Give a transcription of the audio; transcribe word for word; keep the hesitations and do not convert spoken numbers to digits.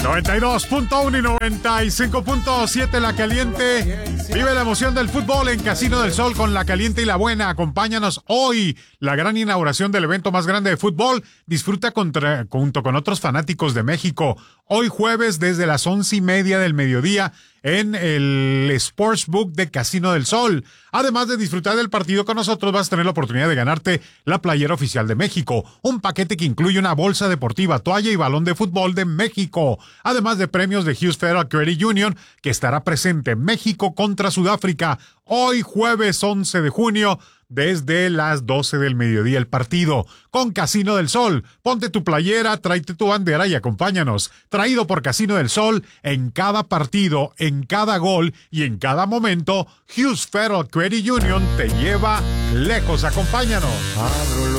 noventa y dos punto uno y noventa y cinco punto siete La Caliente. Vive la emoción del fútbol en Casino del Sol con La Caliente y La Buena. Acompáñanos hoy, la gran inauguración del evento más grande de fútbol. Disfruta contra, junto con otros fanáticos de México. Hoy jueves desde las once y media del mediodía en el Sportsbook de Casino del Sol. Además de disfrutar del partido con nosotros, vas a tener la oportunidad de ganarte la playera oficial de México, un paquete que incluye una bolsa deportiva, toalla y balón de fútbol de México, además de premios de Hughes Federal Credit Union, que estará presente México contra Sudáfrica hoy jueves once de junio desde las doce del mediodía el partido con Casino del Sol. Ponte tu playera, tráete tu bandera y acompáñanos. Traído por Casino del Sol, en cada partido, en cada gol y en cada momento, Hughes Federal Credit Union te lleva lejos. Acompáñanos.